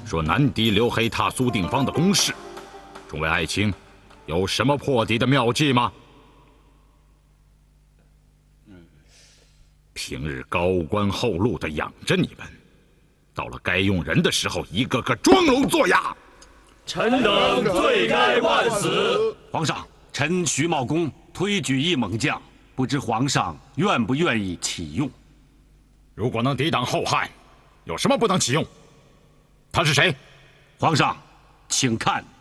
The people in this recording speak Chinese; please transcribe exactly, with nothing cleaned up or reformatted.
说南敌刘黑闼苏定方的攻势，众位爱卿，有什么破敌的妙计吗？平日高官厚禄的养着你们，到了该用人的时候，一个个装聋作哑。 臣等罪该万死。 皇上，臣徐茂公推举一猛将，不知皇上愿不愿意启用？ 如果能抵挡后汉，有什么不能启用？他是谁？ 皇上，请看